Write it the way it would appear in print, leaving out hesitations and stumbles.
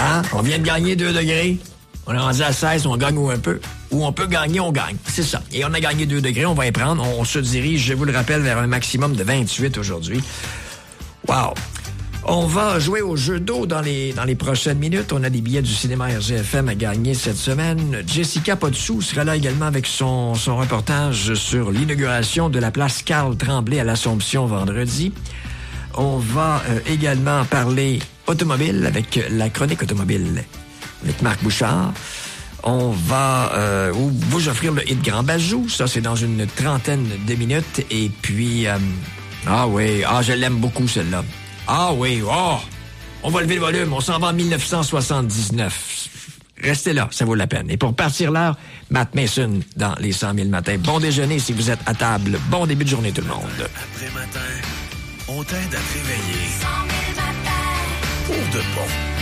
Hein? On vient de gagner 2 degrés. On est rendu à 16, on gagne ou un peu. Ou on peut gagner, on gagne. C'est ça. Et on a gagné 2 degrés, on va y prendre. On se dirige, je vous le rappelle, vers un maximum de 28 aujourd'hui. Wow! On va jouer au jeu d'eau dans les prochaines minutes. On a des billets du cinéma RGFM à gagner cette semaine. Jessica Podsou sera là également avec son reportage sur l'inauguration de la place Carl Tremblay à l'Assomption vendredi. On va également parler automobile avec la chronique automobile avec Marc Bouchard. On va vous offrir le hit Grand Bajou. Ça, c'est dans une trentaine de minutes. Et puis... je l'aime beaucoup, celle-là. Ah oui, on va lever le volume, on s'en va en 1979. Restez là, ça vaut la peine. Et pour partir l'heure, Matt Mason dans les 100 000 matins. Bon déjeuner si vous êtes à table. Bon début de journée tout le monde. Après matin, on t'aide à te réveiller. 100 000 matins. Pour de bon.